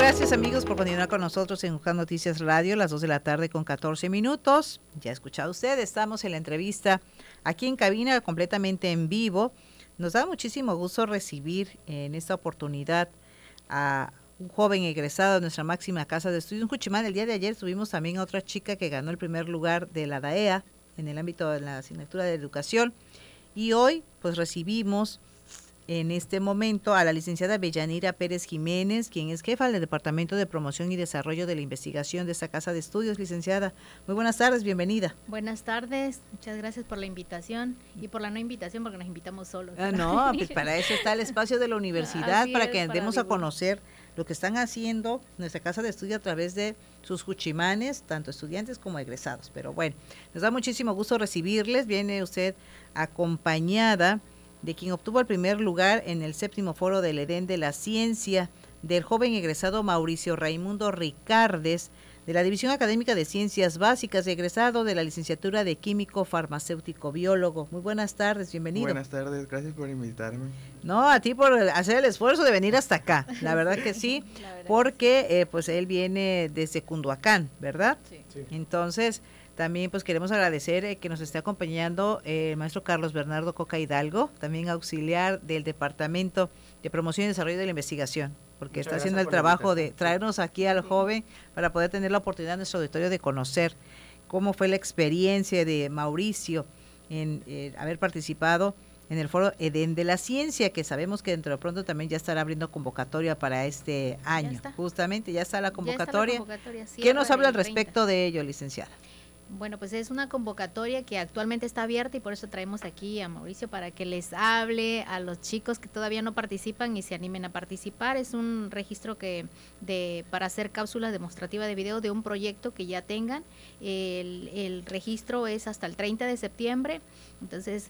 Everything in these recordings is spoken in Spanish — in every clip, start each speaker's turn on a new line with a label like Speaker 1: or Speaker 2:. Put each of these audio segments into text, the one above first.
Speaker 1: Gracias amigos por continuar con nosotros en UJAT Noticias Radio, las 2 de la tarde con 14 minutos. Ya ha escuchado usted, estamos en la entrevista aquí en cabina completamente en vivo. Nos da muchísimo gusto recibir en esta oportunidad a un joven egresado de nuestra máxima casa de estudios en Juchimán. El día de ayer tuvimos también a otra chica que ganó el primer lugar de la DAEA en el ámbito de la asignatura de educación. Y hoy pues recibimos en este momento a la licenciada Bellanira Pérez Jiménez, quien es jefa del Departamento de Promoción y Desarrollo de la Investigación de esta Casa de Estudios. Licenciada, muy buenas tardes, bienvenida.
Speaker 2: Buenas tardes, muchas gracias por la invitación y por la no invitación porque nos invitamos solos.
Speaker 1: No, pues para eso está el espacio de la universidad, para que demos a conocer lo que están haciendo nuestra Casa de Estudio a través de sus juchimanes, tanto estudiantes como egresados. Pero bueno, nos da muchísimo gusto recibirles. Viene usted acompañada de quien obtuvo el primer lugar en el 7º Foro del Edén de la Ciencia, del joven egresado Mauricio Raimundo Ricardes, de la División Académica de Ciencias Básicas, egresado de la licenciatura de Químico Farmacéutico Biólogo. Muy buenas tardes, bienvenido.
Speaker 3: Buenas tardes, gracias por invitarme.
Speaker 1: No, a ti por hacer el esfuerzo de venir hasta acá, la verdad que sí, porque pues él viene desde Cunduacán, ¿verdad? Sí. Entonces, también pues queremos agradecer que nos esté acompañando el maestro Carlos Bernardo Coca Hidalgo, también auxiliar del Departamento de Promoción y Desarrollo de la Investigación, porque está haciendo el trabajo de traernos aquí al joven para poder tener la oportunidad en nuestro auditorio de conocer cómo fue la experiencia de Mauricio en haber participado en el Foro Edén de la Ciencia, que sabemos que dentro de pronto también ya estará abriendo convocatoria para este año. Justamente, ya está la convocatoria. ¿Qué nos habla al respecto de ello, licenciada?
Speaker 2: Bueno, pues es una convocatoria que actualmente está abierta y por eso traemos aquí a Mauricio para que les hable a los chicos que todavía no participan y se animen a participar. Es un registro para hacer cápsulas demostrativas de video de un proyecto que ya tengan. El registro es hasta el 30 de septiembre, entonces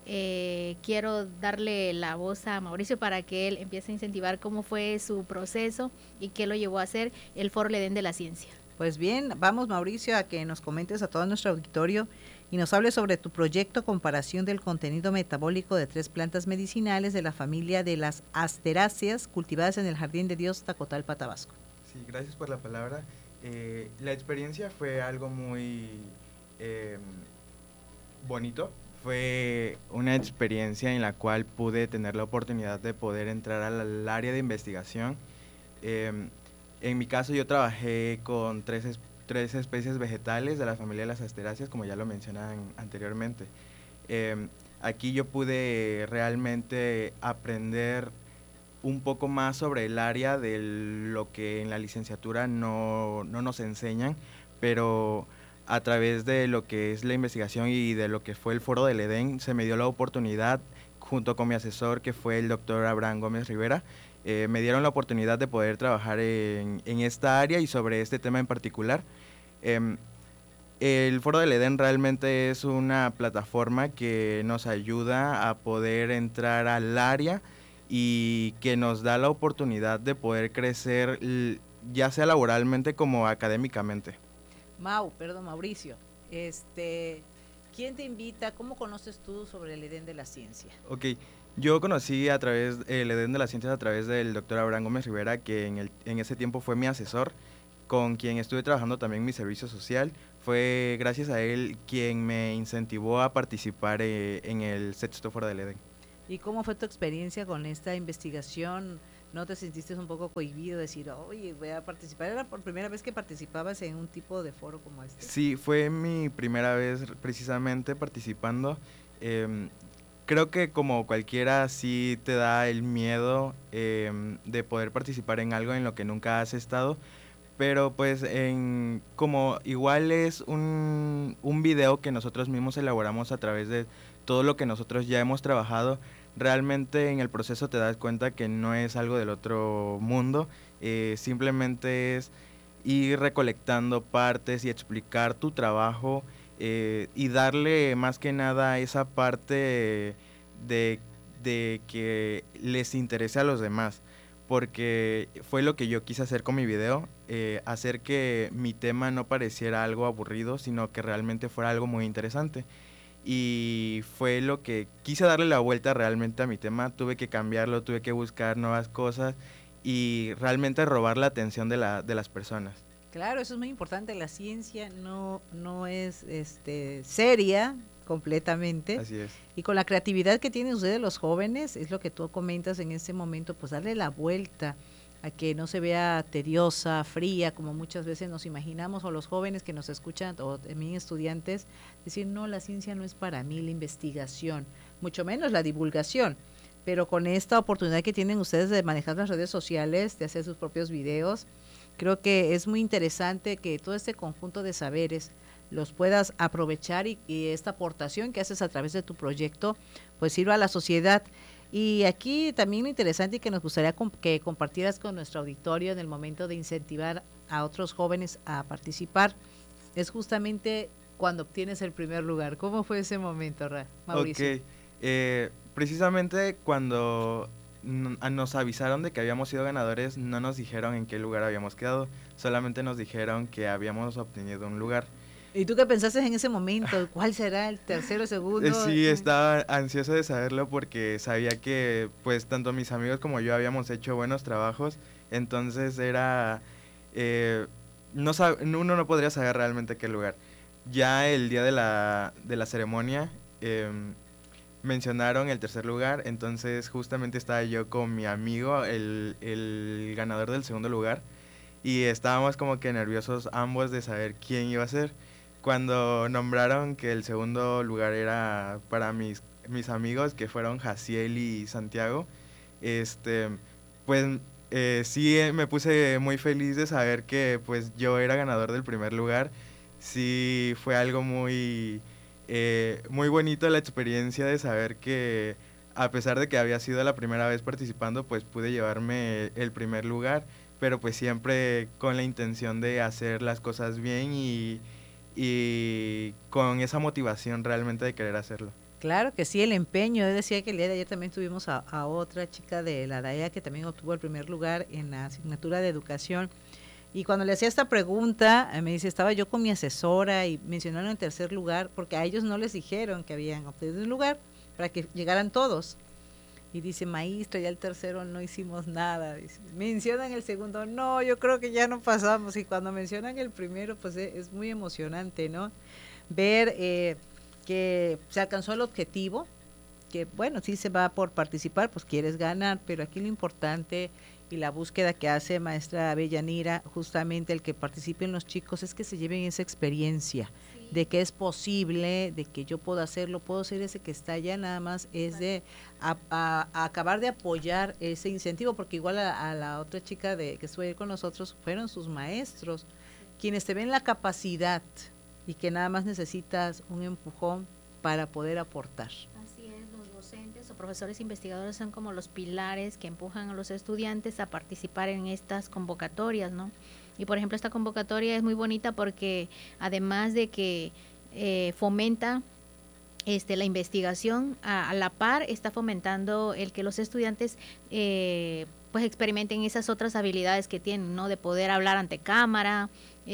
Speaker 2: quiero darle la voz a Mauricio para que él empiece a incentivar cómo fue su proceso y qué lo llevó a hacer el Foro Edén de la Ciencia.
Speaker 1: Pues bien, vamos Mauricio a que nos comentes a todo nuestro auditorio y nos hables sobre tu proyecto comparación del contenido metabólico de 3 plantas medicinales de la familia de las asteráceas cultivadas en el Jardín de Dios Tacotalpa, Tabasco.
Speaker 3: Sí, gracias por la palabra. La experiencia fue algo muy bonito. Fue una experiencia en la cual pude tener la oportunidad de poder entrar al área de investigación. En mi caso yo trabajé con tres especies vegetales de la familia de las asteráceas, como ya lo mencionaban anteriormente. Aquí yo pude realmente aprender un poco más sobre el área de lo que en la licenciatura no nos enseñan, pero a través de lo que es la investigación y de lo que fue el Foro del Edén, se me dio la oportunidad, junto con mi asesor, que fue el doctor Abraham Gómez Rivera, me dieron la oportunidad de poder trabajar en esta área y sobre este tema en particular. El Foro del Edén realmente es una plataforma que nos ayuda a poder entrar al área y que nos da la oportunidad de poder crecer, ya sea laboralmente como académicamente.
Speaker 1: Mauricio, ¿quién te invita? ¿Cómo conoces tú sobre el Edén de la Ciencia?
Speaker 3: Ok, yo conocí el Edén de las Ciencias a través del doctor Abraham Gómez Rivera, que en ese tiempo fue mi asesor, con quien estuve trabajando también en mi servicio social. Fue gracias a él quien me incentivó a participar en el 6º Foro del Edén.
Speaker 1: ¿Y cómo fue tu experiencia con esta investigación? ¿No te sentiste un poco cohibido de decir, oye, voy a participar? ¿Era por primera vez que participabas en un tipo de foro como este?
Speaker 3: Sí, fue mi primera vez precisamente participando. Creo que como cualquiera sí te da el miedo de poder participar en algo en lo que nunca has estado, pero pues como igual es un video que nosotros mismos elaboramos a través de todo lo que nosotros ya hemos trabajado, realmente en el proceso te das cuenta que no es algo del otro mundo, simplemente es ir recolectando partes y explicar tu trabajo y darle más que nada esa parte de que les interese a los demás, porque fue lo que yo quise hacer con mi video, hacer que mi tema no pareciera algo aburrido, sino que realmente fuera algo muy interesante. Y fue lo que quise darle la vuelta realmente a mi tema. Tuve que cambiarlo, tuve que buscar nuevas cosas y realmente robar la atención de las personas.
Speaker 1: Claro, eso es muy importante. La ciencia no es seria completamente.
Speaker 3: Así es.
Speaker 1: Y con la creatividad que tienen ustedes los jóvenes, es lo que tú comentas en este momento, pues darle la vuelta a que no se vea tediosa, fría, como muchas veces nos imaginamos, o los jóvenes que nos escuchan, o también estudiantes, decir, no, la ciencia no es para mí, la investigación, mucho menos la divulgación. Pero con esta oportunidad que tienen ustedes de manejar las redes sociales, de hacer sus propios videos, creo que es muy interesante que todo este conjunto de saberes los puedas aprovechar y esta aportación que haces a través de tu proyecto pues sirva a la sociedad. Y aquí también lo interesante y que nos gustaría que compartieras con nuestro auditorio en el momento de incentivar a otros jóvenes a participar es justamente cuando obtienes el primer lugar. ¿Cómo fue ese momento, Mauricio?
Speaker 3: Ok, precisamente cuando nos avisaron de que habíamos sido ganadores, no nos dijeron en qué lugar habíamos quedado, solamente nos dijeron que habíamos obtenido un lugar.
Speaker 1: ¿Y tú qué pensaste en ese momento? ¿Cuál será el tercero, segundo?
Speaker 3: Sí, estaba ansioso de saberlo porque sabía que pues tanto mis amigos como yo habíamos hecho buenos trabajos, entonces era, uno no podría saber realmente qué lugar. Ya el día de la ceremonia mencionaron el tercer lugar, entonces justamente estaba yo con mi amigo, el ganador del segundo lugar, y estábamos como que nerviosos ambos de saber quién iba a ser. Cuando nombraron que el segundo lugar era para mis amigos, que fueron Jaciel y Santiago, pues sí me puse muy feliz de saber que pues yo era ganador del primer lugar. Sí fue algo muy bonito la experiencia de saber que a pesar de que había sido la primera vez participando, pues pude llevarme el primer lugar, pero pues siempre con la intención de hacer las cosas bien y con esa motivación realmente de querer hacerlo.
Speaker 1: Claro que sí, el empeño. Yo decía que el día de ayer también tuvimos a otra chica de la DAEA que también obtuvo el primer lugar en la asignatura de educación. Y cuando le hacía esta pregunta, me dice, estaba yo con mi asesora y mencionaron el tercer lugar porque a ellos no les dijeron que habían obtenido un lugar para que llegaran todos. Y dice, maestra, ya el tercero no hicimos nada. Dice, mencionan el segundo, no, yo creo que ya no pasamos. Y cuando mencionan el primero, pues es muy emocionante, ¿no? Ver que se alcanzó el objetivo, que bueno, sí se va por participar, pues quieres ganar, pero aquí lo importante y la búsqueda que hace maestra Avellanira, justamente el que participen los chicos, es que se lleven esa experiencia de que es posible, de que yo puedo hacerlo, puedo ser ese que está allá, nada más es de a acabar de apoyar ese incentivo, porque igual a la otra chica que estuvo ahí con nosotros, fueron sus maestros, quienes te ven la capacidad y que nada más necesitas un empujón para poder aportar.
Speaker 2: Así es, los docentes o profesores investigadores son como los pilares que empujan a los estudiantes a participar en estas convocatorias, ¿no? Y por ejemplo, esta convocatoria es muy bonita porque además de que fomenta la investigación, a la par está fomentando el que los estudiantes pues experimenten esas otras habilidades que tienen, ¿no? De poder hablar ante cámara,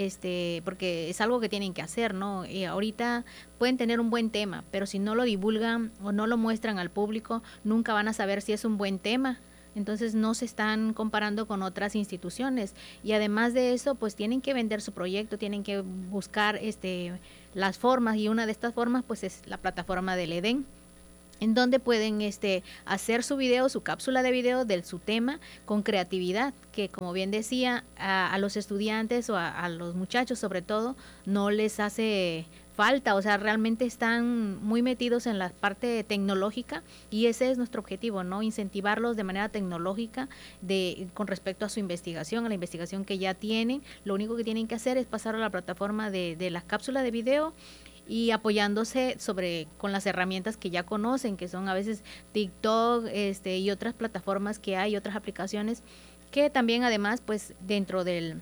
Speaker 2: porque es algo que tienen que hacer, ¿no? Ahorita pueden tener un buen tema, pero si no lo divulgan o no lo muestran al público, nunca van a saber si es un buen tema. Entonces no se están comparando con otras instituciones y además de eso pues tienen que vender su proyecto, tienen que buscar las formas y una de estas formas pues es la plataforma del EDEN, en donde pueden hacer su video, su cápsula de video de su tema con creatividad, que como bien decía, a los estudiantes o a los muchachos sobre todo no les hace falta, o sea, realmente están muy metidos en la parte tecnológica y ese es nuestro objetivo, ¿no? Incentivarlos de manera tecnológica con respecto a su investigación, a la investigación que ya tienen. Lo único que tienen que hacer es pasar a la plataforma de las cápsulas de video y apoyándose con las herramientas que ya conocen, que son a veces TikTok y otras plataformas que hay, otras aplicaciones que también además pues dentro del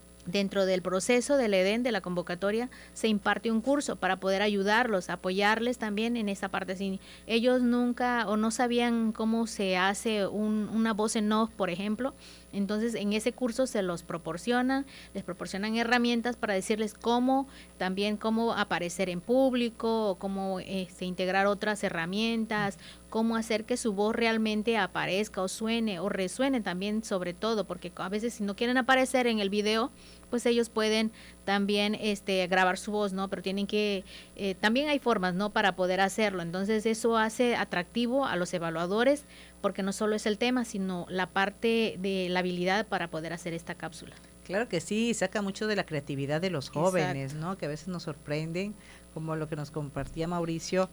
Speaker 2: proceso del EDEN, de la convocatoria, se imparte un curso para poder ayudarlos, apoyarles también en esa parte. Si ellos nunca o no sabían cómo se hace una voz en off, por ejemplo, Entonces, en ese curso se los proporcionan, les proporcionan herramientas para decirles cómo aparecer en público, cómo integrar otras herramientas, cómo hacer que su voz realmente aparezca o suene o resuene también, sobre todo, porque a veces si no quieren aparecer en el video, pues ellos pueden también grabar su voz, ¿no? Pero tienen que, también hay formas, ¿no? Para poder hacerlo. Entonces eso hace atractivo a los evaluadores, porque no solo es el tema, sino la parte de la habilidad para poder hacer esta cápsula.
Speaker 1: Claro que sí, saca mucho de la creatividad de los jóvenes, ¿no? Que a veces nos sorprenden, como lo que nos compartía Mauricio,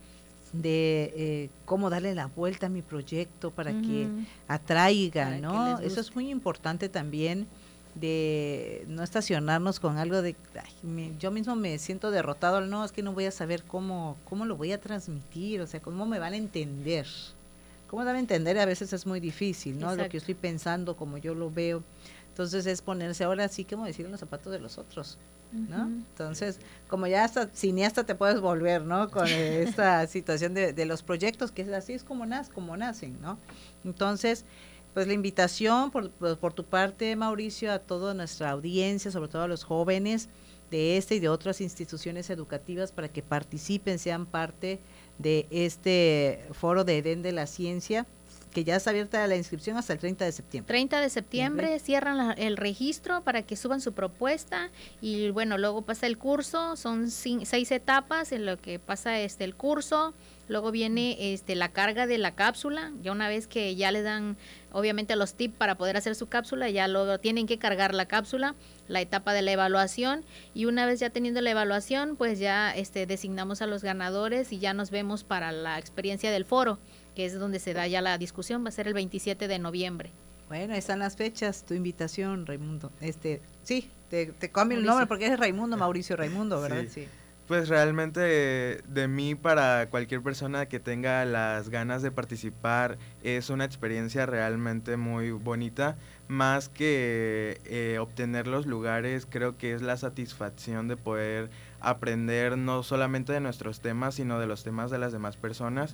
Speaker 1: de cómo darle la vuelta a mi proyecto para que atraiga, ¿no? Eso es muy importante también, de no estacionarnos con algo de yo mismo me siento derrotado, no, es que no voy a saber cómo lo voy a transmitir, o sea, cómo me van a entender. Cómo van a entender a veces es muy difícil, ¿no? Exacto. Lo que yo estoy pensando, como yo lo veo. Entonces es ponerse ahora sí, como decir, en los zapatos de los otros, ¿no? Entonces, como ya hasta cineasta te puedes volver, ¿no? Con esta situación de los proyectos, que así es como nacen, ¿no? Entonces, pues la invitación por tu parte, Mauricio, a toda nuestra audiencia, sobre todo a los jóvenes de y de otras instituciones educativas, para que participen, sean parte de este foro de Edén de la Ciencia, que ya está abierta la inscripción hasta el 30 de septiembre.
Speaker 2: 30 de septiembre cierran el registro para que suban su propuesta y bueno, luego pasa el curso, son 6 etapas en lo que pasa el curso, luego viene la carga de la cápsula, ya una vez que ya les dan obviamente los tips para poder hacer su cápsula, ya luego tienen que cargar la cápsula, la etapa de la evaluación y una vez ya teniendo la evaluación, pues ya designamos a los ganadores y ya nos vemos para la experiencia del foro, que es donde se da ya la discusión, va a ser el 27 de noviembre.
Speaker 1: Bueno, ahí están las fechas, tu invitación, Raimundo. Sí, te cambio el nombre porque es Raimundo, Mauricio Raimundo, ¿verdad?
Speaker 3: Sí. Pues realmente de mí para cualquier persona que tenga las ganas de participar es una experiencia realmente muy bonita, más que obtener los lugares, creo que es la satisfacción de poder aprender no solamente de nuestros temas, sino de los temas de las demás personas.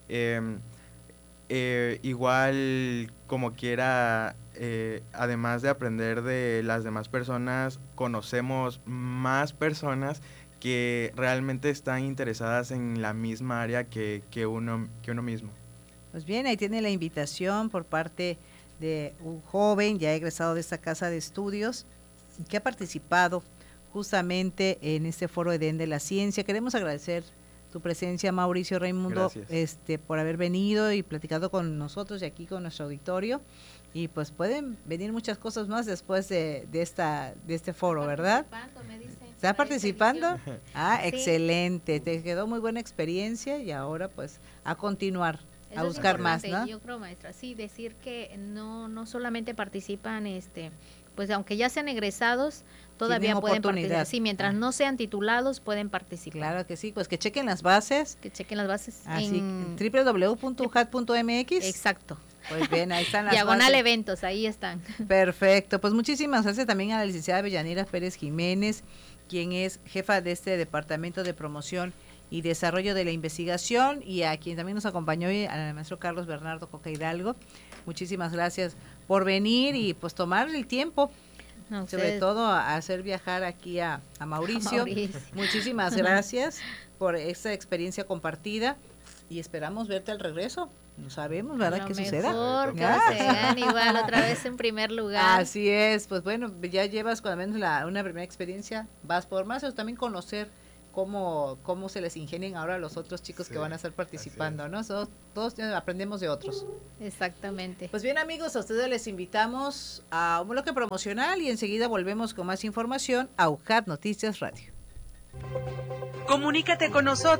Speaker 3: Igual como quiera, además de aprender de las demás personas, conocemos más personas que realmente están interesadas en la misma área que uno mismo.
Speaker 1: Pues bien, ahí tiene la invitación por parte de un joven ya egresado de esta casa de estudios que ha participado justamente en este foro Edén de la Ciencia. Queremos agradecer tu presencia, Mauricio Raimundo, por haber venido y platicado con nosotros y aquí con nuestro auditorio. Y pues pueden venir muchas cosas más después de este foro, ¿verdad? ¿Está participando? Ah, sí. Excelente. Te quedó muy buena experiencia y ahora pues a continuar, a buscar más, ¿no?
Speaker 2: Yo creo, maestra, sí, decir que no solamente participan, pues aunque ya sean egresados, todavía pueden participar. Sí, mientras no sean titulados, pueden participar.
Speaker 1: Claro que sí, pues que chequen las bases.
Speaker 2: Que chequen las bases.
Speaker 1: Así, en www.ujat.mx.
Speaker 2: Exacto.
Speaker 1: Pues bien, ahí están las
Speaker 2: Diagonal
Speaker 1: bases.
Speaker 2: Eventos, ahí están.
Speaker 1: Perfecto, pues muchísimas gracias también a la licenciada Bellanira Pérez Jiménez, quien es jefa de este Departamento de Promoción y Desarrollo de la Investigación, y a quien también nos acompañó hoy, al maestro Carlos Bernardo Coca Hidalgo. Muchísimas gracias por venir y pues tomar el tiempo, sobre todo a hacer viajar aquí a Mauricio. Muchísimas gracias por esta experiencia compartida y esperamos verte al regreso. No sabemos, ¿verdad? ¿Qué suceda?
Speaker 2: Que sean igual otra vez en primer lugar.
Speaker 1: Así es, pues bueno, ya llevas cuando menos una primera experiencia, vas por más, o también conocer cómo se les ingenian ahora los otros chicos que van a estar participando, ¿no? Todos aprendemos de otros.
Speaker 2: Exactamente.
Speaker 1: Pues bien, amigos, a ustedes les invitamos a un bloque promocional y enseguida volvemos con más información a UJAT Noticias Radio.
Speaker 4: Comunícate con nosotros.